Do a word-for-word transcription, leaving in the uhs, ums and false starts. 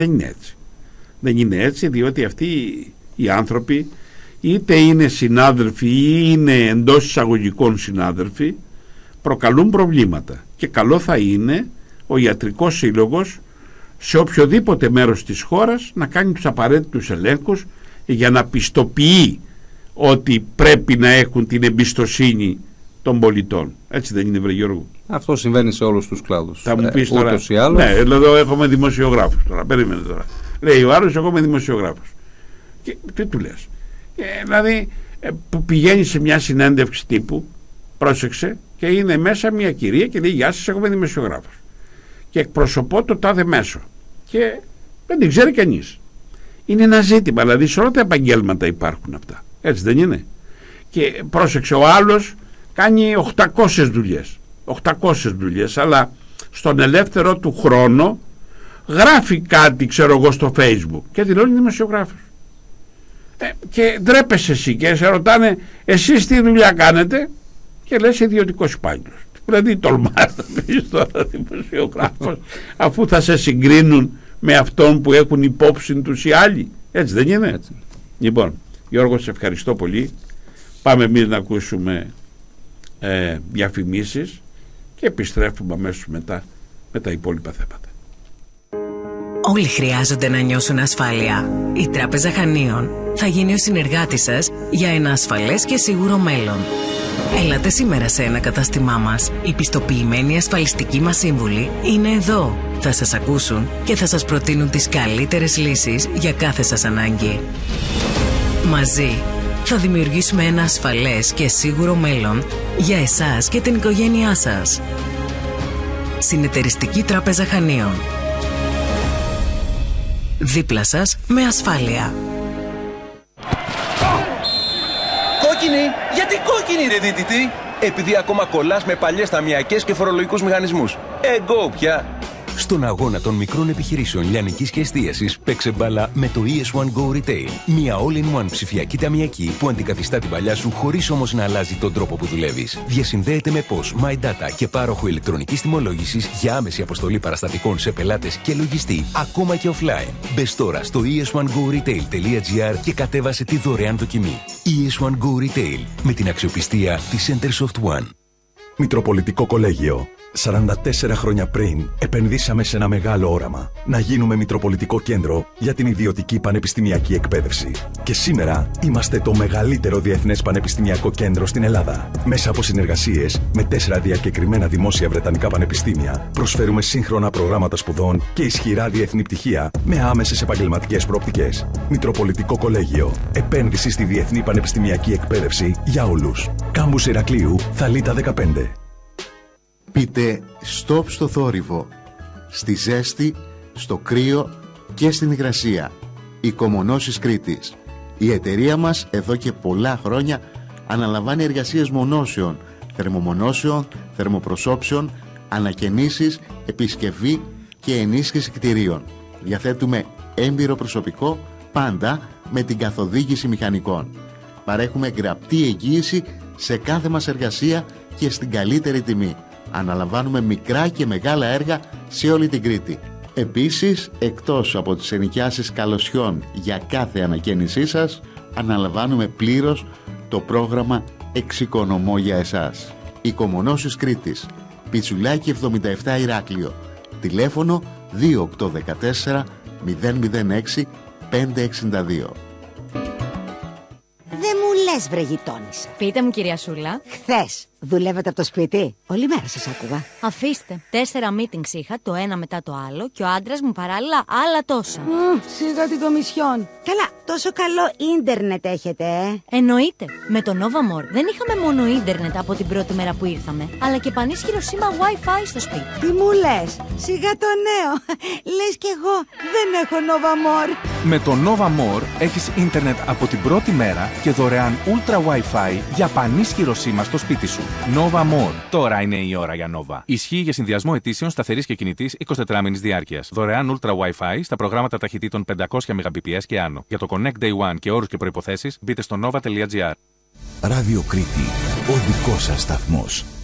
Δεν είναι έτσι. Δεν είναι έτσι, διότι αυτοί οι άνθρωποι είτε είναι συνάδελφοι ή είναι εντός εισαγωγικών συνάδελφοι, προκαλούν προβλήματα. Και καλό θα είναι ο Ιατρικός Σύλλογος σε οποιοδήποτε μέρος της χώρας να κάνει τους απαραίτητους ελέγχους για να πιστοποιεί ότι πρέπει να έχουν την εμπιστοσύνη των πολιτών. Έτσι δεν είναι, βρε Γιώργο? Αυτό συμβαίνει σε όλους τους κλάδους. Θα μου πεις τώρα, ούτως ή άλλως. Ναι, εδώ έχουμε δημοσιογράφους τώρα, περίμενε τώρα. Λέει ο άλλος, εγώ είμαι δημοσιογράφος. Και τι του λες? Ε, δηλαδή ε, που πηγαίνει σε μια συνέντευξη τύπου, πρόσεξε, και είναι μέσα μια κυρία και λέει, γεια σας, εγώ είμαι δημοσιογράφος και εκπροσωπώ το τάδε μέσο και δεν την ξέρει κανείς. Είναι ένα ζήτημα, δηλαδή σε όλα τα επαγγέλματα υπάρχουν αυτά, έτσι δεν είναι? Και πρόσεξε, ο άλλος κάνει οκτακόσιες δουλειές οκτακόσιες δουλειές, αλλά στον ελεύθερο του χρόνο γράφει κάτι, ξέρω εγώ, στο Facebook και δηλώνει δημοσιογράφος. Ε, και ντρέπεσαι εσύ και σε ρωτάνε, εσείς τι δουλειά κάνετε? Και λες, ιδιωτικός υπάλληλος. Δηλαδή τολμάς να πεις τώρα δημοσιογράφος, αφού θα σε συγκρίνουν με αυτόν που έχουν υπόψη τους οι άλλοι. Έτσι δεν είναι? Έτσι. Λοιπόν, Γιώργο, σε ευχαριστώ πολύ. Πάμε εμείς να ακούσουμε ε, διαφημίσεις και επιστρέφουμε αμέσως μετά με τα υπόλοιπα θέματα. Όλοι χρειάζονται να νιώσουν ασφάλεια. Η Τράπεζα Χανίων θα γίνει ο συνεργάτης σας για ένα ασφαλές και σίγουρο μέλλον. Έλατε σήμερα σε ένα κατάστημά μας. Οι πιστοποιημένοι ασφαλιστικοί μας σύμβουλοι είναι εδώ. Θα σας ακούσουν και θα σας προτείνουν τις καλύτερες λύσεις για κάθε σας ανάγκη. Μαζί θα δημιουργήσουμε ένα ασφαλές και σίγουρο μέλλον για εσάς και την οικογένειά σας. Συνεταιριστική Τράπεζα Χανίων. Δίπλα σας με ασφάλεια. Κόκκινη! Γιατί κόκκινη, ρε δίτητη? Επειδή ακόμα κολλάς με παλιές ταμιακές και φορολογικούς μηχανισμούς. Εγώ πια! Στον αγώνα των μικρών επιχειρήσεων λιανικής και εστίασης, παίξε μπάλα με το ι ες one Go Retail. Μια all-in-one ψηφιακή ταμιακή που αντικαθιστά την παλιά σου χωρίς όμως να αλλάζει τον τρόπο που δουλεύεις. Διασυνδέεται με πώς, MyData και πάροχο ηλεκτρονικής τιμολόγησης για άμεση αποστολή παραστατικών σε πελάτες και λογιστή, ακόμα και offline. Μπες τώρα στο ι ες one go retail τελεία τζι άρ και κατέβασε τη δωρεάν δοκιμή. ι ες one Go Retail, με την αξιοπιστία της Centersoft One. Μητροπολιτικό Κολέγιο. σαράντα τέσσερα χρόνια πριν επενδύσαμε σε ένα μεγάλο όραμα. Να γίνουμε Μητροπολιτικό Κέντρο για την ιδιωτική πανεπιστημιακή εκπαίδευση. Και σήμερα είμαστε το μεγαλύτερο διεθνές πανεπιστημιακό κέντρο στην Ελλάδα. Μέσα από συνεργασίες με τέσσερα διακεκριμένα δημόσια βρετανικά πανεπιστήμια, προσφέρουμε σύγχρονα προγράμματα σπουδών και ισχυρά διεθνή πτυχία με άμεσες επαγγελματικές προοπτικές. Μητροπολιτικό Κολέγιο. Επένδυση στη διεθνή πανεπιστημιακή εκπαίδευση για όλους. Κάμπους Ηρακλείου, Θαλίτα δεκαπέντε. Πείτε stop στο θόρυβο, στη ζέστη, στο κρύο και στην υγρασία. Οικομονώσεις Κρήτης. Η εταιρεία μας εδώ και πολλά χρόνια αναλαμβάνει εργασίες μονώσεων, θερμομονώσεων, θερμοπροσώψεων, ανακαινήσεις, επισκευή και ενίσχυση κτηρίων. Διαθέτουμε έμπειρο προσωπικό, πάντα με την καθοδήγηση μηχανικών. Παρέχουμε γραπτή εγγύηση σε κάθε μας εργασία και στην καλύτερη τιμή. Αναλαμβάνουμε μικρά και μεγάλα έργα σε όλη την Κρήτη. Επίσης, εκτός από τις ενοικιάσεις καλοσιών για κάθε ανακαίνισή σας, αναλαμβάνουμε πλήρως το πρόγραμμα Εξοικονομώ για εσάς. Οικομονώσεις Κρήτης, Πιτσουλάκι εβδομήντα επτά Ηράκλειο. Τηλέφωνο δύο οκτώ ένα τέσσερα μηδέν μηδέν έξι πέντε έξι δύο. Δεν μου λες, βρε γειτόνισσα. Πείτε μου, κυρία Σούλα. Χθες δουλεύετε από το σπίτι? Όλη μέρα σας άκουγα. Αφήστε. Τέσσερα meetings είχα, το ένα μετά το άλλο, και ο άντρας μου παράλληλα άλλα τόσα. Mm, σιγά την κομισιόν. Καλά, τόσο καλό ίντερνετ έχετε, ε? Εννοείται. Με το Nova More δεν είχαμε μόνο ίντερνετ από την πρώτη μέρα που ήρθαμε, αλλά και πανίσχυρο σήμα Wi-Fi στο σπίτι. Τι μου λες? Σιγά το νέο. Λες κι εγώ δεν έχω Nova More. Με το Nova More έχεις ίντερνετ από την πρώτη μέρα και δωρεάν Ultra Wi-Fi για πανίσχυρο σήμα στο σπίτι σου. Nova More. Τώρα είναι η ώρα για Nova. Ισχύει για συνδυασμό ετήσεων σταθερής και κινητής εικοσιτετράμηνης διάρκειας. Δωρεάν Ultra Wi-Fi στα προγράμματα ταχυτήτων πεντακόσια Mbps και άνω. Για το Connect Day One και όρους και προϋποθέσεις μπείτε στο nova τελεία τζι άρ. Ράδιο Κρήτη. Ο δικός σας σταθμός.